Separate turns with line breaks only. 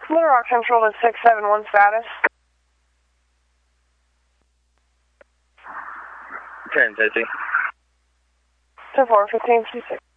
Little Rock Central to 671 status.
1050.
10-4, 1556.